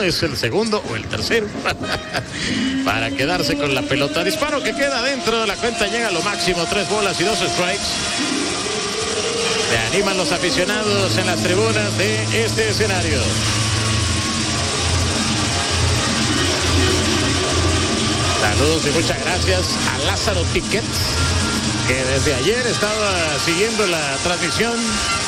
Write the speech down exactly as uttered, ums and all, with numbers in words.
es el segundo o el tercero para quedarse con la pelota. Disparo que queda dentro de la cuenta, llega a lo máximo, tres bolas y dos strikes. Se animan los aficionados en las tribunas de este escenario. Saludos y muchas gracias a Lázaro Tickets, que desde ayer estaba siguiendo la transmisión